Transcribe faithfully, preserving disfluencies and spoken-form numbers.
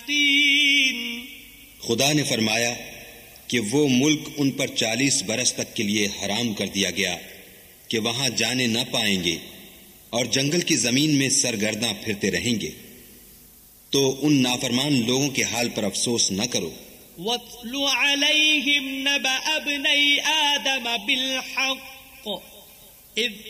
खुदा ने फरमाया कि वो मुल्क उन पर चालीस बरस तक के लिए हराम कर दिया गया कि वहां जाने न पाएंगे और जंगल की जमीन में सरगर्दा फिरते रहेंगे। तो उन नाफरमान लोगों के हाल पर अफसोस न करो। वत्लु अलैहिम नबअ इब्नै आदम बिल हक़ इज़